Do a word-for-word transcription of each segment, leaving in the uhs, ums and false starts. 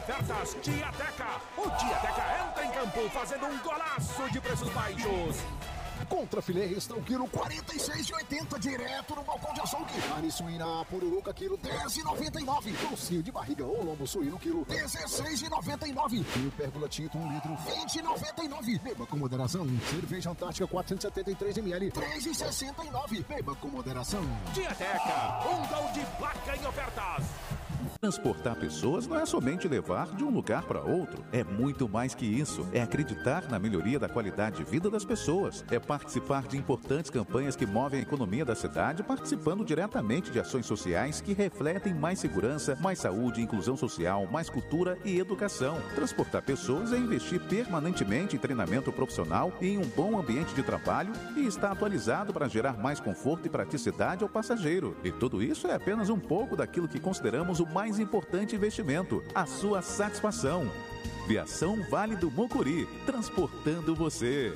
Ofertas Diateca. O Diateca entra em campo fazendo um golaço de preços baixos. Contra filé extra, o quilo quarenta e seis reais e oitenta centavos, direto no balcão de açougue. Carne suína pururuca, quilo dez reais e noventa e nove centavos. Tocinho de barriga ou lombo suíno, quilo dezesseis reais e noventa e nove centavos. E o pérgola tinto, um litro, vinte reais e noventa e nove centavos. Beba com moderação. Cerveja Antártica, quatrocentos e setenta e três mililitros, três reais e sessenta e nove centavos. Beba com moderação. Diateca, um gol de placa em ofertas. Transportar pessoas não é somente levar de um lugar para outro. É muito mais que isso. É acreditar na melhoria da qualidade de vida das pessoas. É participar de importantes campanhas que movem a economia da cidade, participando diretamente de ações sociais que refletem mais segurança, mais saúde, inclusão social, mais cultura e educação. Transportar pessoas é investir permanentemente em treinamento profissional e em um bom ambiente de trabalho e estar atualizado para gerar mais conforto e praticidade ao passageiro. E tudo isso é apenas um pouco daquilo que consideramos o mais importante investimento, a sua satisfação. Viação Vale do Mucuri, transportando você.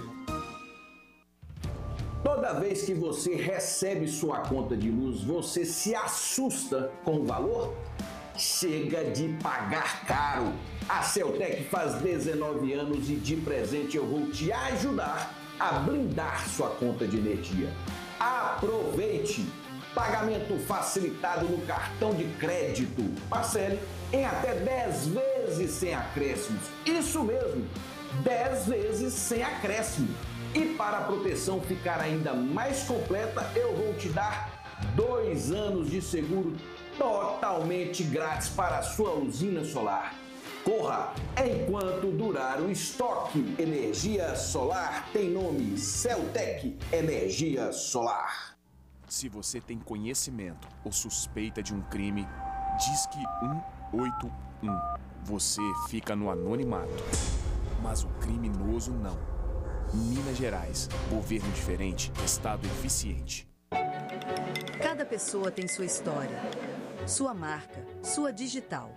Toda vez que você recebe sua conta de luz, você se assusta com o valor? Chega de pagar caro. A Celtec faz dezenove anos e de presente eu vou te ajudar a blindar sua conta de energia. Aproveite! Pagamento facilitado no cartão de crédito. Parcele em até dez vezes sem acréscimos. Isso mesmo, dez vezes sem acréscimo. E para a proteção ficar ainda mais completa, eu vou te dar dois anos de seguro totalmente grátis para a sua usina solar. Corra enquanto durar o estoque. Energia solar tem nome: Celtec Energia Solar. Se você tem conhecimento ou suspeita de um crime, Disque um oito um. Você fica no anonimato. Mas o criminoso não. Minas Gerais. Governo diferente. Estado eficiente. Cada pessoa tem sua história, sua marca, sua digital.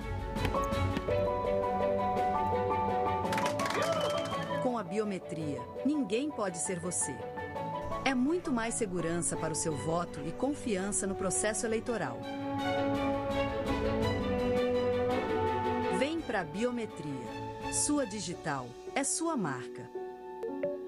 Com a biometria, ninguém pode ser você. É muito mais segurança para o seu voto e confiança no processo eleitoral. Vem para a biometria. Sua digital é sua marca.